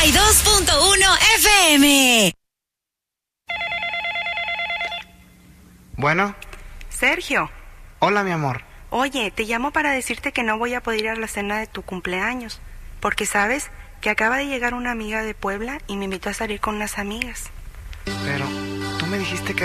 92.1 FM. Bueno. Sergio. Hola, mi amor. Oye, te llamo para decirte que no voy a poder ir a la cena de tu cumpleaños, porque sabes que acaba de llegar una amiga de Puebla y me invitó a salir con unas amigas. Pero tú me dijiste que